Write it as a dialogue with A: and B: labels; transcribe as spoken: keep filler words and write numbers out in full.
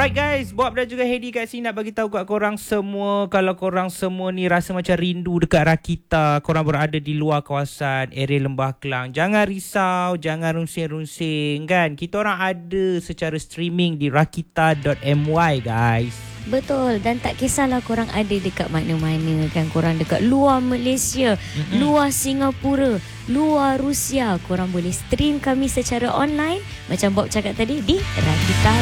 A: Alright guys, Bob dan juga Hedi kat sini nak bagi tahu kat korang semua, kalau korang semua ni rasa macam rindu dekat Rakita, korang berada di luar kawasan area Lembah Kelang, jangan risau, jangan runsing-runsing kan. Kita orang ada secara streaming di rakita dot my guys.
B: Betul, dan tak kisahlah korang ada dekat mana-mana kan. Korang dekat luar Malaysia, mm-hmm. luar Singapura, luar Rusia, korang boleh stream kami secara online macam Bob cakap tadi di rakita